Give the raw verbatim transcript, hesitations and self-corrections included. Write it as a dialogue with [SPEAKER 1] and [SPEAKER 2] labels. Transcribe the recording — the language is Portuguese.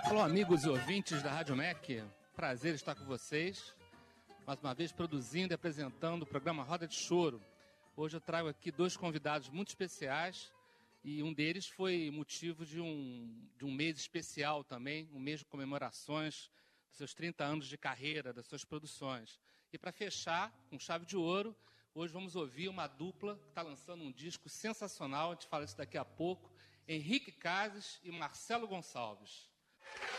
[SPEAKER 1] Alô, amigos e ouvintes da Rádio M E C, prazer estar com vocês, mais uma vez produzindo e apresentando o programa Roda de Choro. Hoje eu trago aqui dois convidados muito especiais e um deles foi motivo de um, de um mês especial também, um mês de comemorações dos seus trinta anos de carreira, das suas produções. E para fechar, com chave de ouro, hoje vamos ouvir uma dupla que está lançando um disco sensacional, a gente fala isso daqui a pouco, Henrique Cases e Marcelo Gonçalves.